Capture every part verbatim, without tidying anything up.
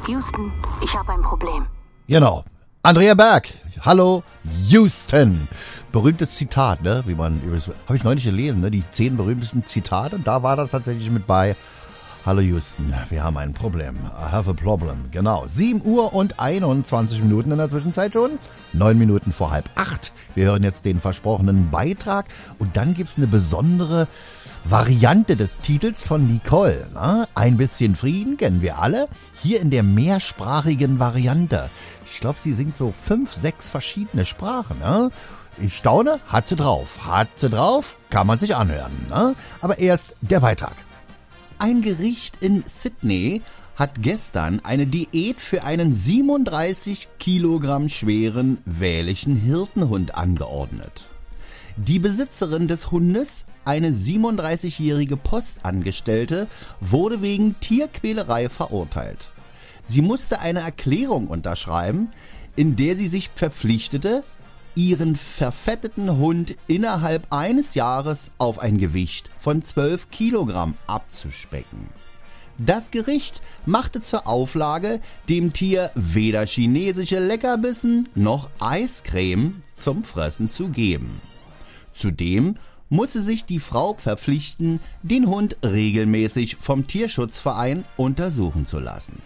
Houston, ich habe ein Problem. Genau. Andrea Berg. Hallo, Houston. Berühmtes Zitat, ne? Wie man, habe ich neulich gelesen, ne? Die zehn berühmtesten Zitate. Und da war das tatsächlich mit bei. Hallo Houston, wir haben ein Problem. I have a problem. Genau. sieben Uhr und einundzwanzig Minuten in der Zwischenzeit schon. Neun Minuten vor halb acht. Wir hören jetzt den versprochenen Beitrag. Und dann gibt's eine besondere Variante des Titels von Nicole. Na? Ein bisschen Frieden kennen wir alle. Hier in der mehrsprachigen Variante. Ich glaube, sie singt so fünf, sechs verschiedene Sprachen. Ne? Ich staune, hat sie drauf. Hat sie drauf, kann man sich anhören. Ne? Aber erst der Beitrag. Ein Gericht in Sydney hat gestern eine Diät für einen siebenunddreißig Kilogramm schweren welschen Hirtenhund angeordnet. Die Besitzerin des Hundes, eine siebenunddreißigjährige Postangestellte, wurde wegen Tierquälerei verurteilt. Sie musste eine Erklärung unterschreiben, in der sie sich verpflichtete, ihren verfetteten Hund innerhalb eines Jahres auf ein Gewicht von zwölf Kilogramm abzuspecken. Das Gericht machte zur Auflage, dem Tier weder chinesische Leckerbissen noch Eiscreme zum Fressen zu geben. Zudem musste sich die Frau verpflichten, den Hund regelmäßig vom Tierschutzverein untersuchen zu lassen.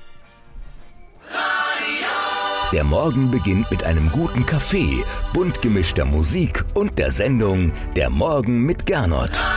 Der Morgen beginnt mit einem guten Kaffee, bunt gemischter Musik und der Sendung Der Morgen mit Gernot.